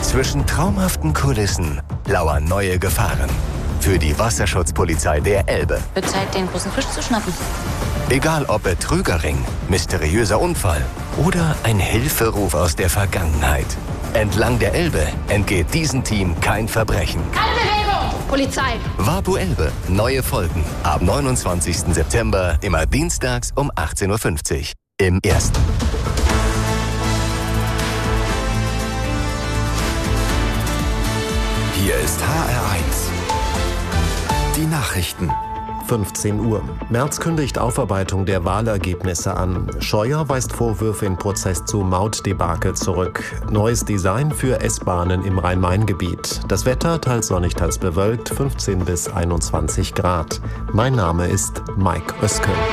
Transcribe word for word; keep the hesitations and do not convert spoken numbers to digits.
Zwischen traumhaften Kulissen lauern neue Gefahren. Für die Wasserschutzpolizei der Elbe. Wird Zeit, den großen Fisch zu schnappen. Egal ob Betrügerring, mysteriöser Unfall oder ein Hilferuf aus der Vergangenheit. Entlang der Elbe entgeht diesem Team kein Verbrechen. Keine Bewegung! Polizei! Wapu Elbe. Neue Folgen. Ab neunundzwanzigsten September, immer dienstags um achtzehn Uhr fünfzig. Im Ersten. Hier ist H R eins. Die Nachrichten. fünfzehn Uhr. Merz kündigt Aufarbeitung der Wahlergebnisse an. Scheuer weist Vorwürfe in Prozess zu Mautdebakel zurück. Neues Design für S-Bahnen im Rhein-Main-Gebiet. Das Wetter teils sonnig, teils bewölkt, fünfzehn bis einundzwanzig Grad. Mein Name ist Mike Oeske.